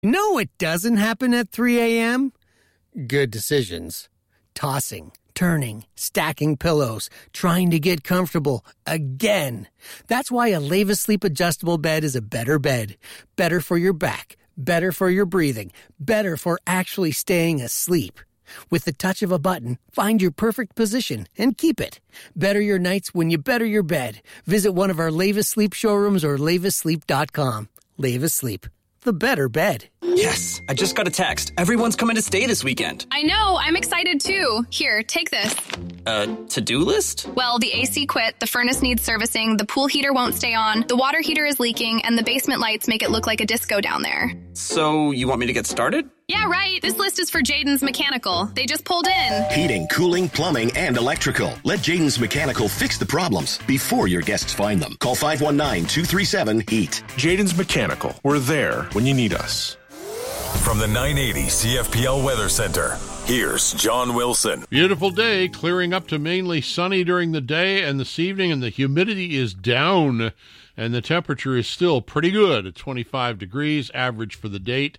No, it doesn't happen at 3 a.m. Good decisions. Tossing, turning, stacking pillows, trying to get comfortable again. That's why a Leva Sleep adjustable bed is a better bed. Better for your back, better for your breathing, better for actually staying asleep. With the touch of a button, find your perfect position and keep it. Better your nights when you better your bed. Visit one of our Leva Sleep showrooms or levasleep.com. Leva Sleep, the better bed. Yes, I just got a text. Everyone's coming to stay this weekend. I know, I'm excited too. Here, take this. To-do list? Well, the AC quit, the furnace needs servicing, the pool heater won't stay on, the water heater is leaking, and the basement lights make it look like a disco down there. So, you want me to get started? Yeah, right. This list is for Jaden's Mechanical. They just pulled in. Heating, cooling, plumbing, and electrical. Let Jaden's Mechanical fix the problems before your guests find them. Call 519-237-HEAT. Jaden's Mechanical. We're there when you need us. From the 980 CFPL Weather Center, here's John Wilson. Beautiful day, clearing up to mainly sunny during the day and this evening, and the humidity is down, and the temperature is still pretty good at 25 degrees, average for the date.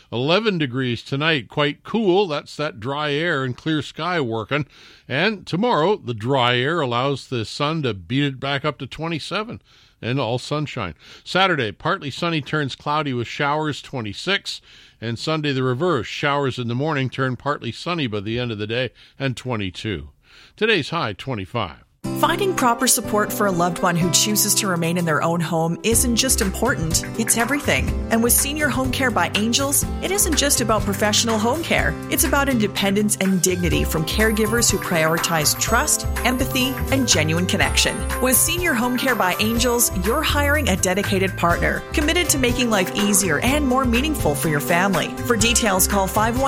11 degrees tonight, quite cool. That's that dry air and clear sky working. And tomorrow, the dry air allows the sun to beat it back up to 27. And all sunshine. Saturday, partly sunny turns cloudy with showers, 26. And Sunday, the reverse. Showers in the morning turn partly sunny by the end of the day, and 22. Today's high, 25. Finding proper support for a loved one who chooses to remain in their own home isn't just important, it's everything. And with Senior Home Care by Angels, it isn't just about professional home care. It's about independence and dignity from caregivers who prioritize trust, empathy, and genuine connection. With Senior Home Care by Angels, you're hiring a dedicated partner, committed to making life easier and more meaningful for your family. For details, call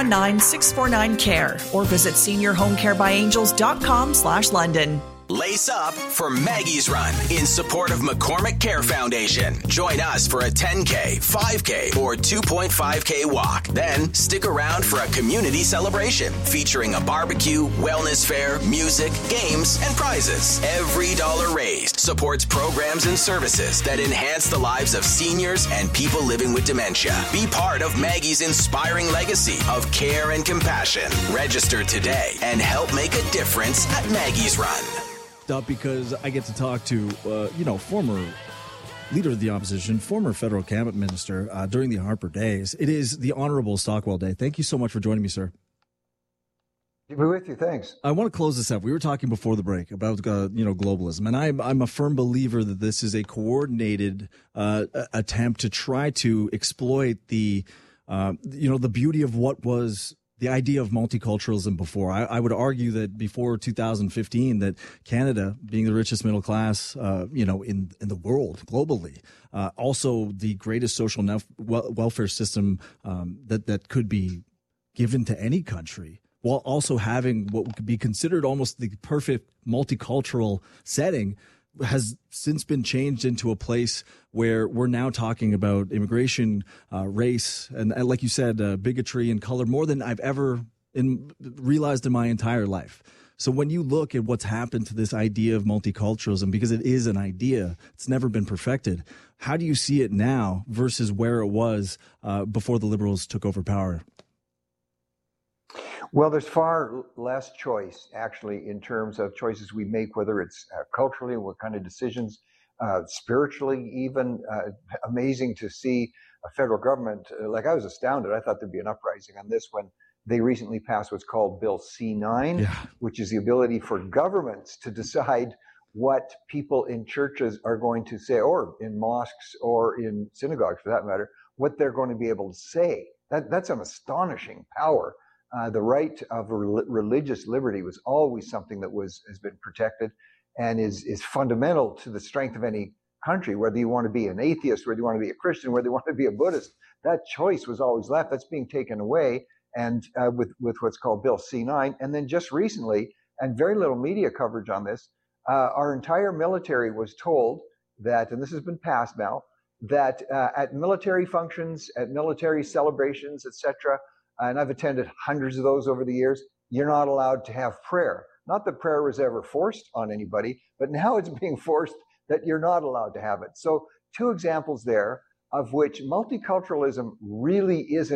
519-649-CARE or visit seniorhomecarebyangels.com/London. Lace up for Maggie's Run in support of McCormick Care Foundation. Join us for a 10K, 5K, or 2.5K walk. Then stick around for a community celebration featuring a barbecue, wellness fair, music, games, and prizes. Every dollar raised supports programs and services that enhance the lives of seniors and people living with dementia. Be part of Maggie's inspiring legacy of care and compassion. Register today and help make a difference at Maggie's Run. Up because I get to talk to, former leader of the opposition, former federal cabinet minister during the Harper days. It is the Honorable Stockwell Day. Thank you so much for joining me, sir. Be with you. Thanks. I want to close this up. We were talking before the break about, globalism, and I'm a firm believer that this is a coordinated attempt to try to exploit the beauty of what was the idea of multiculturalism before. I would argue that before 2015, that Canada, being the richest middle class, in the world globally, also the greatest social welfare system that could be given to any country, while also having what could be considered almost the perfect multicultural setting, has since been changed into a place where we're now talking about immigration, race, and like you said, bigotry and color more than I've ever realized in my entire life. So when you look at what's happened to this idea of multiculturalism, because it is an idea, it's never been perfected. How do you see it now versus where it was before the Liberals took over power? Well, there's far less choice, actually, in terms of choices we make, whether it's culturally, what kind of decisions, spiritually even. Amazing to see a federal government, I was astounded. I thought there'd be an uprising on this when they recently passed what's called Bill C-9, which is the ability for governments to decide what people in churches are going to say, or in mosques or in synagogues for that matter, what they're going to be able to say. That's an astonishing power. The right of religious liberty was always something that has been protected and is fundamental to the strength of any country, whether you want to be an atheist, whether you want to be a Christian, whether you want to be a Buddhist. That choice was always left. That's being taken away, and with what's called Bill C-9. And then just recently, and very little media coverage on this, our entire military was told that, and this has been passed now, that at military functions, at military celebrations, etc., and I've attended hundreds of those over the years, you're not allowed to have prayer. Not that prayer was ever forced on anybody, but now it's being forced that you're not allowed to have it. So 2 examples there of which multiculturalism really is